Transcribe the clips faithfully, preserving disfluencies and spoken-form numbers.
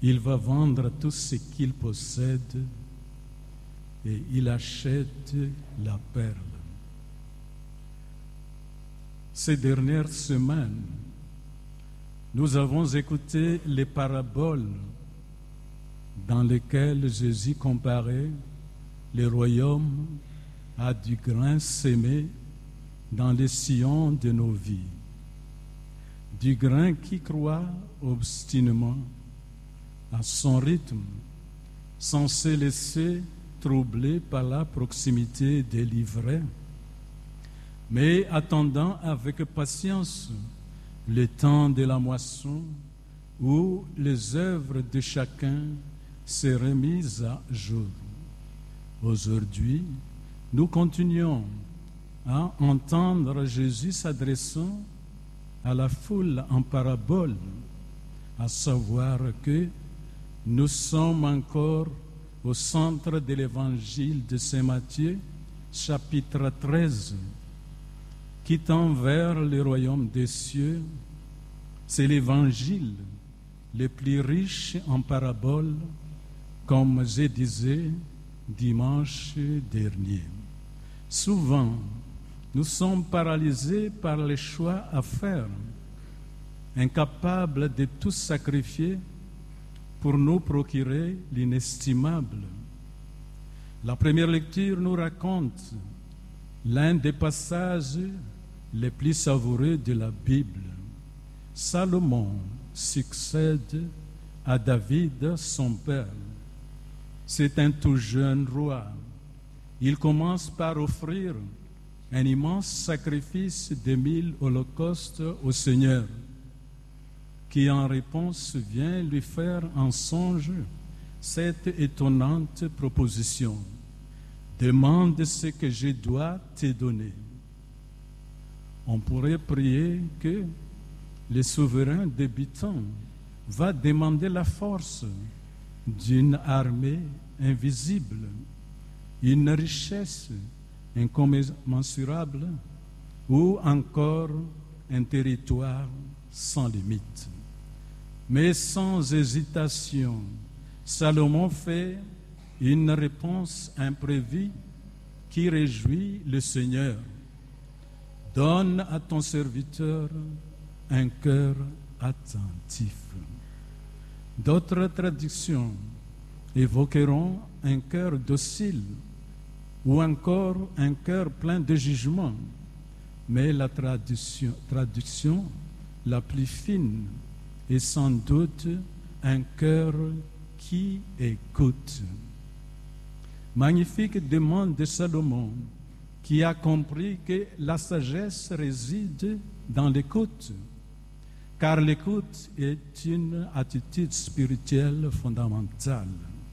il va vendre tout ce qu'il possède et il achète la perle. Ces dernières semaines, nous avons écouté les paraboles dans lesquelles Jésus comparait le royaume à du grain semé dans les sillons de nos vies. Du grain qui croît obstinément à son rythme, sans se laisser troubler par la proximité des livrets, mais attendant avec patience le temps de la moisson où les œuvres de chacun seraient mises à jour. Aujourd'hui, nous continuons à entendre Jésus s'adressant à la foule en parabole, à savoir que nous sommes encore au centre de l'évangile de Saint Matthieu, chapitre treize, qui tend vers le royaume des cieux. C'est l'évangile le plus riche en paraboles, comme je disais dimanche dernier. Souvent, nous sommes paralysés par les choix à faire, incapables de tout sacrifier pour nous procurer l'inestimable. La première lecture nous raconte l'un des passages les plus savoureux de la Bible. Salomon succède à David, son père. C'est un tout jeune roi. Il commence par offrir un immense sacrifice de mille holocaustes au Seigneur, qui en réponse vient lui faire en songe cette étonnante proposition. Demande ce que je dois te donner. On pourrait prier que le souverain débutant va demander la force d'une armée invisible, une richesse incommensurable ou encore un territoire sans limite. Mais sans hésitation, Salomon fait une réponse imprévue qui réjouit le Seigneur. Donne à ton serviteur un cœur attentif. D'autres traductions évoqueront un cœur docile ou encore un cœur plein de jugement, mais la traduction, traduction la plus fine est sans doute un cœur qui écoute. Magnifique demande de Salomon, qui a compris que la sagesse réside dans l'écoute, car l'écoute est une attitude spirituelle fondamentale.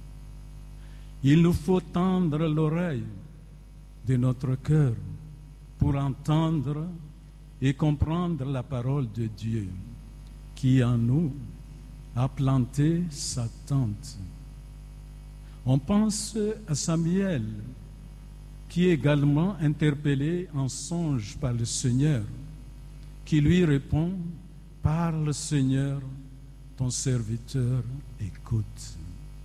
Il nous faut tendre l'oreille de notre cœur pour entendre et comprendre la parole de Dieu qui en nous a planté sa tente. On pense à Samuel, qui est également interpellé en songe par le Seigneur, qui lui répond: Parle, Seigneur, ton serviteur écoute.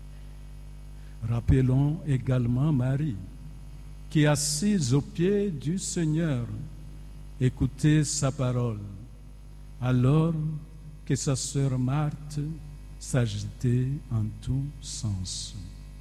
Rappelons également Marie, qui assise aux pieds du Seigneur, écoutait sa parole, alors que sa sœur Marthe s'agitait en tous sens.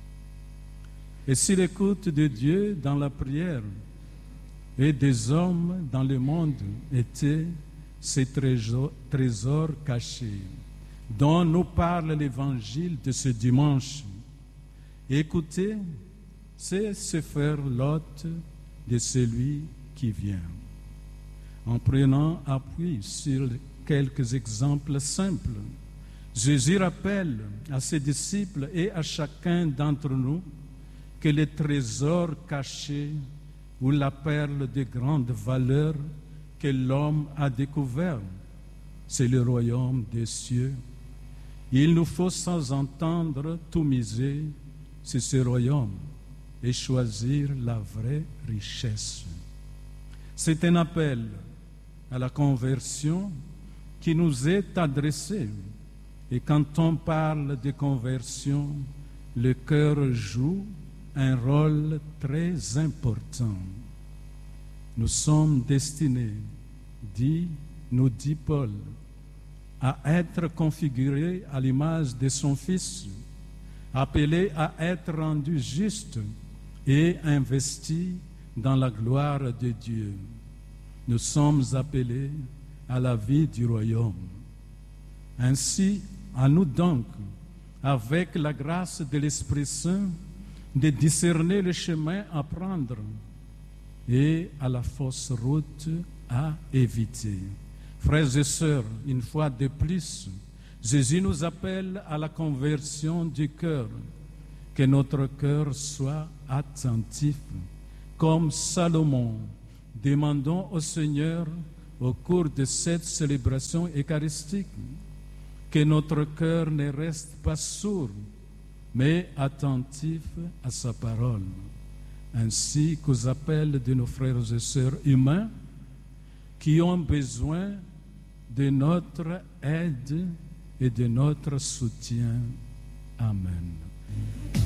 Et si l'écoute de Dieu dans la prière et des hommes dans le monde était ces trésors, trésors cachés dont nous parle l'évangile de ce dimanche, écouter, c'est se faire l'hôte de celui qui vient. En prenant appui sur quelques exemples simples, Jésus rappelle à ses disciples et à chacun d'entre nous que les trésors cachés ou la perle de grande valeur que l'homme a découvert, c'est le royaume des cieux. Il nous faut sans entendre tout miser sur ce royaume et choisir la vraie richesse. C'est un appel à la conversion qui nous est adressé Et quand on parle de conversion, le cœur joue un rôle très important. Nous sommes destinés, dit, nous dit Paul, à être configurés à l'image de son Fils, appelés à être rendus justes et investis dans la gloire de Dieu. Nous sommes appelés à la vie du royaume. Ainsi, à nous donc, avec la grâce de l'Esprit Saint, de discerner le chemin à prendre et à la fausse route à éviter. Frères et sœurs, une fois de plus, Jésus nous appelle à la conversion du cœur, que notre cœur soit attentif. Comme Salomon, demandons au Seigneur au cours de cette célébration eucharistique que notre cœur ne reste pas sourd, mais attentif à sa parole, ainsi qu'aux appels de nos frères et sœurs humains qui ont besoin de notre aide et de notre soutien. Amen.